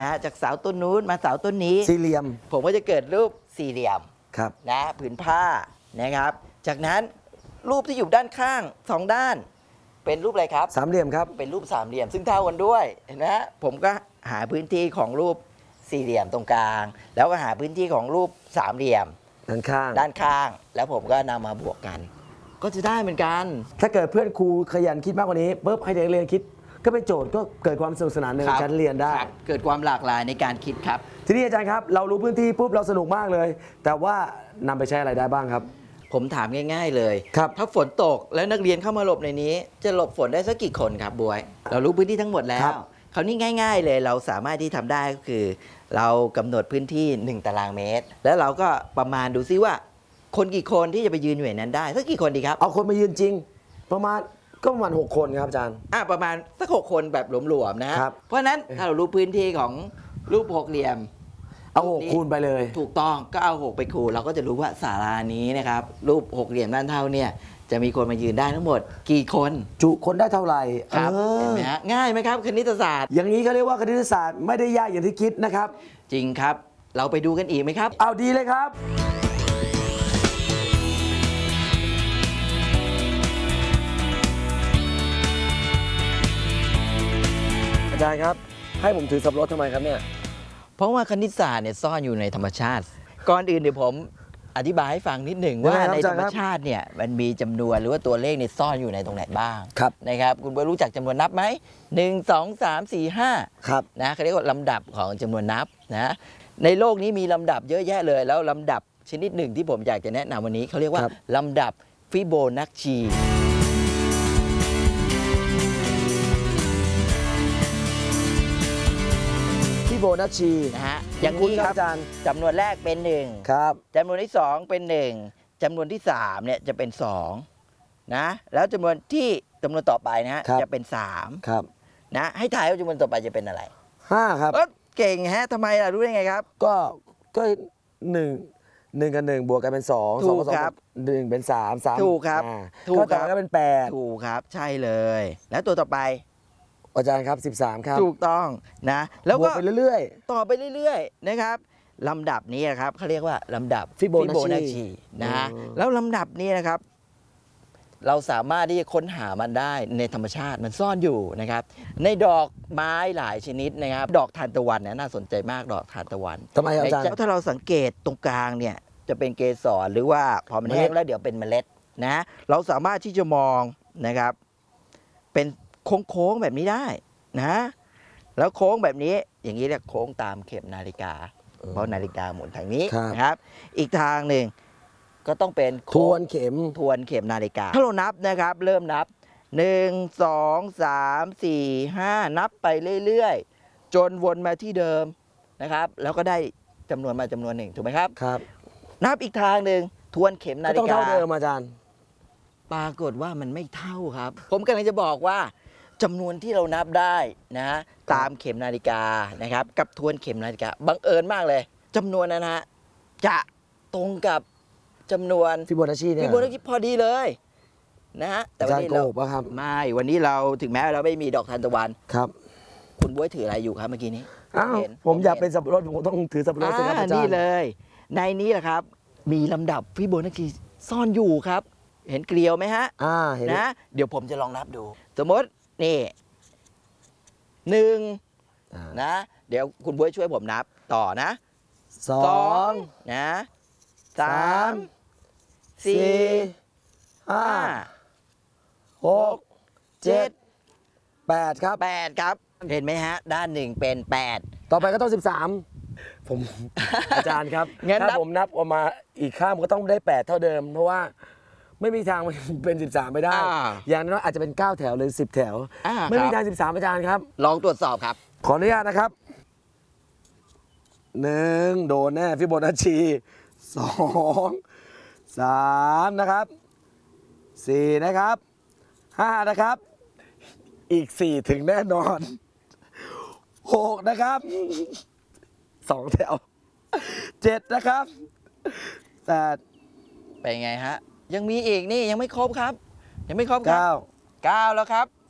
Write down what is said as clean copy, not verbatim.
จากเสาต้นนู้นมาเสาต้นนี้สี่เหลี่ยมผมก็จะเกิดรูปสี่เหลี่ยมครับนะผืนผ้านะครับจากนั้นรูปที่อยู่ด้านข้างสองด้านเป็นรูปอะไรครับสามเหลี่ยมครับเป็นรูปสามเหลี่ยมซึ่งเท่ากันด้วยเห็นไหมฮะผมก็หาพื้นที่ของรูปสี่เหลี่ยมตรงกลางแล้วก็หาพื้นที่ของรูปสามเหลี่ยมด้านข้างแล้วผมก็นำมาบวกกันก็จะได้เหมือนกันถ้าเกิดเพื่อนครูขยันคิดมากกว่านี้ปุ๊บให้เด็กเรียนคิดก็เป็นโจทย์ก็เกิดความสนุกสนานในการเรียนได้เกิดความหลากหลายในการคิดครับทีนี้อาจารย์ครับเรารู้พื้นที่ปุ๊บเราสนุกมากเลยแต่ว่านำไปใช้อะไรได้บ้างครับผมถามง่ายๆเลยครับถ้าฝนตกแล้วนักเรียนเข้ามาหลบในนี้จะหลบฝนได้สักกี่คนครับบวยเรารู้พื้นที่ทั้งหมดแล้วคราวนี้ง่ายๆเลยเราสามารถที่ทำได้ก็คือเรากำหนดพื้นที่1ตารางเมตรแล้วเราก็ประมาณดูซิว่าคนกี่คนที่จะไปยืนอยู่ในนั้นได้สักกี่คนดีครับเอาคนมายืนจริงประมาณ6 คนครับอาจารย์ประมาณสัก6 คนแบบหลวมๆนะครับเพราะฉะนั้นถ้าเรารู้พื้นที่ของรูปหกเหลี่ยมเอา6คูณไปเลยถูกต้องก็เอา6ไปคูณเราก็จะรู้ว่าศาลานี้นะครับรูปหกเหลี่ยมด้านเท่าเนี่ยจะมีคนมายืนได้ทั้งหมดกี่คนจุคนได้เท่าไหร่ครับเห็นไหมฮะง่ายไหมครับคณิตศาสตร์อย่างนี้เขาเรียกว่าคณิตศาสตร์ไม่ได้ยากอย่างที่คิดนะครับจริงครับเราไปดูกันอีกไหมครับเอาดีเลยครับอาจารย์ครับให้ผมถือสับปะรดทำไมครับเนี่ยเพราะว่าคณิตศาสตร์เนี่ยซ่อนอยู่ในธรรมชาติก่อนอื่นเดี๋ยวผมอธิบายให้ฟังนิดหนึ่งว่าในธรรมชาติเนี่ยมันมีจำนวนหรือว่าตัวเลขเนี่ยซ่อนอยู่ในตรงไหนบ้างนะครับคุณรู้จักจำนวนนับไหม1 2 3 4 5 ครับนะเขาเรียกว่าลำดับของจำนวนนับนะในโลกนี้มีลำดับเยอะแยะเลยแล้วลำดับชนิดหนึ่งที่ผมอยากจะแนะนำวันนี้เขาเรียกว่าลำดับฟิโบนัชชีโบนัชชีนะฮะอย่างนี้ครับจำนวนแรกเป็น1 ครับจำนวนที่2เป็น1จำนวนที่3เนี่ยจะเป็น2นะแล้วจำนวนต่อไปนะฮะจะเป็น3 ครับนะให้ถ่ายว่าจำนวนต่อไปจะเป็นอะไร 5ครับเก่งฮะทำไมล่ะรู้ได้ไงครับก็1กับ1บวกกันเป็น2 2กับ2 1เป็น3 3 ถูกครับถูกครับก็เป็น8 ถูกครับใช่เลยแล้วตัวต่อไปอาจารย์ครับ13ครับถูกต้องนะแล้วก็ไปเรื่อยๆต่อไปเรื่อยๆนะครับลำดับนี้นะครับเขาเรียกว่าลำดับฟิโบนัชชีนะฮะแล้วลำดับนี้นะครับเราสามารถที่จะค้นหามันได้ในธรรมชาติมันซ่อนอยู่นะครับในดอกไม้หลายชนิดนะครับดอกทานตะวันเนี่ยน่าสนใจมากดอกทานตะวันทำไมอาจารย์ถ้าเราสังเกตตรงกลางเนี่ยจะเป็นเกสรหรือว่าพอมันแห้งแล้วเดี๋ยวเป็นเมล็ดนะเราสามารถที่จะมองนะครับเป็นโค้งๆแบบนี้ได้นะแล้วโค้งแบบนี้อย่างนี้เรียกโค้งตามเข็มนาฬิกาเพราะนาฬิกาหมุนทางนี้นะครับอีกทางหนึ่งก็ต้องเป็นทวนเข็มนาฬิกาถ้าเรานับนะครับเริ่มนับ1 2 3 4 5นับไปเรื่อยๆจนวนมาที่เดิมนะครับแล้วก็ได้จำนวนมาจำนวนหนึ่งถูกไหมครับครับนับอีกทางหนึ่งทวนเข็มนาฬิกาต้องเท่าเดิมอาจารย์ปรากฏว่ามันไม่เท่าครับผมกำลังจะบอกว่าจำนวนที่เรานับได้นะตามเข็มนาฬิกานะครับกับทวนเข็มนาฬิกาบังเอิญมากเลยจำนวนนั้นฮะจะตรงกับจำนวนฟิโบนัชชีเนี่ยพอดีเลยนะฮะแต่วันนี้เราไม่วันนี้เราถึงแม้เราไม่มีดอกทานตะวันครับคุณบ๊วยถืออะไรอยู่ครับเมื่อกี้นี้ผมอยากเป็นสับปะรดผมต้องถือสับปะรดสิครับอาจารย์นี่เลยในนี้แหละครับมีลำดับฟิโบนัชชีซ่อนอยู่ครับเห็นเกลียวไหมฮะเห็นนะเดี๋ยวผมจะลองนับดูสมมตินี่1นะเดี๋ยวคุณบ๊วยช่วยผมนับต่อนะ2นะ3 4 5 6 7 8ครับเห็นไหมฮะด้านหนึ่งเป็น8 ต่อไปก็ต้อง13ผมอาจารย์ครับถ้าผมนับออกมาอีกข้ามก็ต้องได้8เท่าเดิมเพราะว่าไม่มีทางมันเป็น13ไม่ได้อย่างน้อยอาจจะเป็น9แถวหรือ10แถวไม่มีทาง13อาจารย์ครับลองตรวจสอบครับขออนุญาตนะครับ1โดนแน่ฟิโบนัชชี2 3นะครับ4นะครับ5นะครับอีก4ถึงแน่นอน6นะครับ2แถว7นะครับ8 เป็นไงฮะยังมีอีกนี่ยังไม่ครบครับยังไม่ครบครับ9แล้วครับ